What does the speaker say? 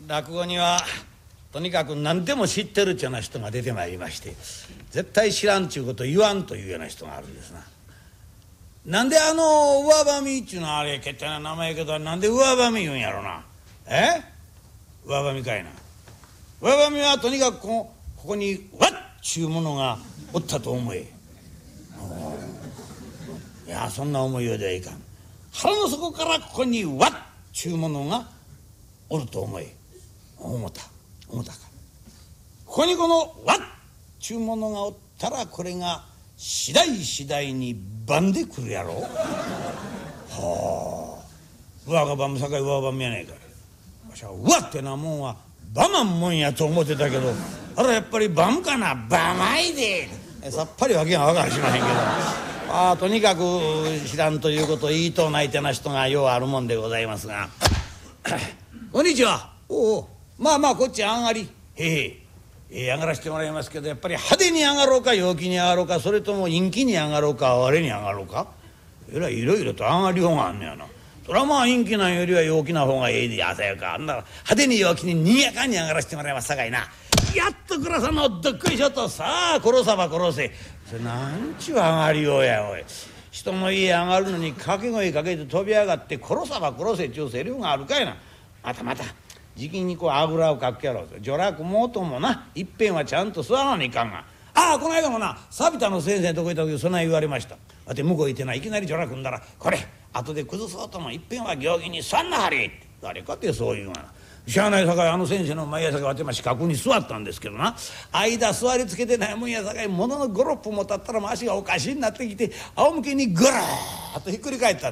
落語にはとにかく何でも知ってるっちゅうような人が出てまいりまして、絶対知らんちゅうこと言わんというような人があるんですな。なんで上ばみっちゅうのはあれけったな名前やけど、なんで上ばみ言うんやろな。上ばみかいな。上ばみはとにかくここにわっちゅうものがおったと思え。いやそんな思いようではいかん。腹の底からここにわっちゅうものがおると思え。思ったか。ここにこのわっちゅうものがおったら、これが次第にばんでくるやろ。はあ、上がばむさかい上ばみやないかい。わしは上ってなもんはばまんもんやと思ってたけど、あらやっぱりばむかな、ばまいで。さっぱりわけがわからしまへんけど、とにかく知らんということを言いとうないてな人がようあるもんでございますがこんにちは。おお、まあこっち上がり。上がらせてもらいますけど、やっぱり派手に上がろうか陽気に上がろうか、それとも陰気に上がろうか哀れに上がろうか、えらいいろいろと上がりようがあんねやな。そらまあ陰気なんよりは陽気な方がええでやさやか。あんなら派手に陽気ににぎやかに上がらせてもらいますさかいな。やっと暮らさのどっこいしょと、さあ殺さば殺せ。それなんちゅう上がりようやおい。人の家上がるのに掛け声かけて飛び上がって殺さば殺せっちゅうセリフがあるかいな。またじきにこうあぐらをかくやろう。序落もうともないっぺんはちゃんと座らにいかんが。この間もなサビタの先生のとこ行った時そない言われました。わて向こう行ってないきなり序落んだら、これ後で崩そうともいっぺんは行儀に座んなはれって。誰かってそう言うがな。しゃあないさかい先生の前やさかいわて四角に座ったんですけどな、間座りつけてないもんやさかいものの5、6分も経ったら足がおかしになってきて、仰向けにぐらーっとひっくり返った。